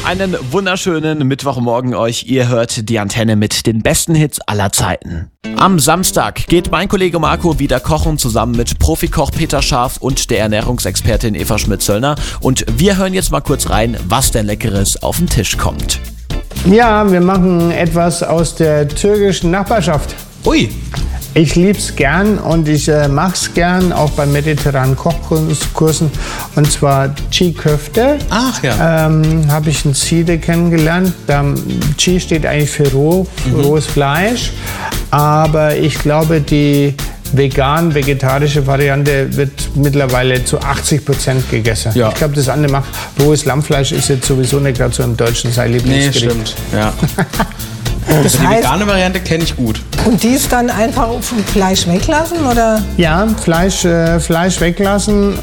Einen wunderschönen Mittwochmorgen euch. Ihr hört die Antenne mit den besten Hits aller Zeiten. Am Samstag geht mein Kollege Marco wieder kochen, zusammen mit Profikoch Peter Scharf und der Ernährungsexpertin Eva Schmidt-Zöllner. Und wir hören jetzt mal kurz rein, was denn Leckeres auf den Tisch kommt. Ja, wir machen etwas aus der türkischen Nachbarschaft. Ui. Ich lieb's gern und ich mach's gern, auch bei mediterranen Kochkursen. Und zwar Çiğ Köfte. Ach ja. Habe ich in Siede kennengelernt. Çiğ steht eigentlich für rohes Fleisch. Aber ich glaube, die vegan-vegetarische Variante wird mittlerweile zu 80% gegessen. Ja. Ich glaube, das andere macht rohes Lammfleisch ist jetzt sowieso nicht gerade so im Deutschen sein Lieblingsgericht. Nee, stimmt. Ja. Das Die heißt, vegane Variante kenne ich gut. und die ist dann einfach vom Fleisch weglassen, oder? Ja, Fleisch weglassen.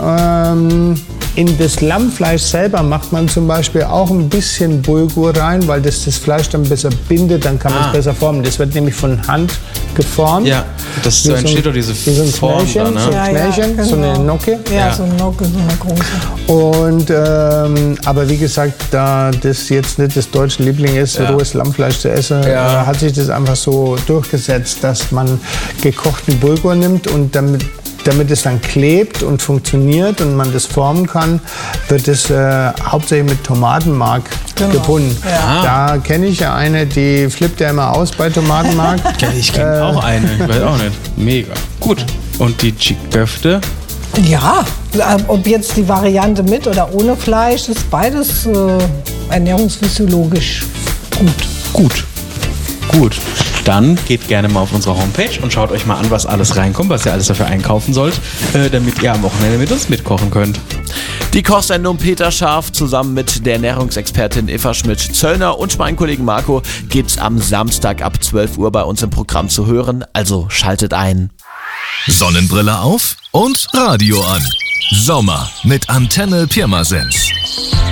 In das Lammfleisch selber macht man zum Beispiel auch ein bisschen Bulgur rein, weil das Fleisch dann besser bindet, dann kann man es besser formen. Das wird nämlich von Hand geformt. Ja, das so entsteht doch diese wie so ein Form da, Knöllchen, ne? so ein Knöllchen, so eine Nocke. Ja, Ja. so eine Nocke, so eine große. Und, aber wie gesagt, da das jetzt nicht das deutsche Liebling ist, Ja. rohes Lammfleisch zu essen, Ja. hat sich das einfach so durchgesetzt, dass man gekochten Bulgur nimmt und damit es dann klebt und funktioniert und man das formen kann, wird es hauptsächlich mit Tomatenmark gebunden. Ja. Da kenne ich ja eine, die flippt ja immer aus bei Tomatenmark. Ja, ich kenne auch eine. Ich weiß auch nicht. Mega. Gut. Und die Çiğ Köfte? Ja, ob jetzt die Variante mit oder ohne Fleisch, ist beides ernährungsphysiologisch gut. Gut. Dann geht gerne mal auf unsere Homepage und schaut euch mal an, was alles reinkommt, was ihr alles dafür einkaufen sollt, damit ihr am Wochenende mit uns mitkochen könnt. Die Kochsendung Peter Scharf zusammen mit der Ernährungsexpertin Eva Schmidt-Zöllner und meinem Kollegen Marco gibt's am Samstag ab 12 Uhr bei uns im Programm zu hören. Also schaltet ein. Sonnenbrille auf und Radio an. Sommer mit Antenne Pirmasens.